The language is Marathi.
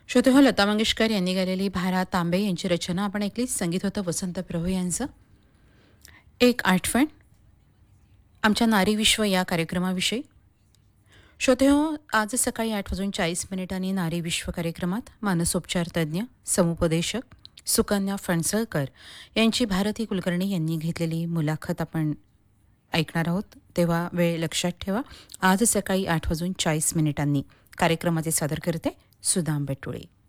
श्रोते हो, लता मंगेशकर यांनी गायलेली भारा तांबे यांची रचना आपण ऐकली. संगीत होतं वसंत प्रभू यांचं. एक आठवण आमच्या नारी विश्व या कार्यक्रमाविषयी. श्रोते हो, आज सकाळी 8:40 नारी विश्व कार्यक्रमात मानसोपचार तज्ज्ञ, समुपदेशक सुकन्या फणसळकर यांची भारती कुलकर्णी यांनी घेतलेली मुलाखत आपण ऐकणार आहोत. तेव्हा वेळ लक्षात ठेवा. आज सकाळी 8:40 कार्यक्रमाचे सादर करते सुदाम बटुळे.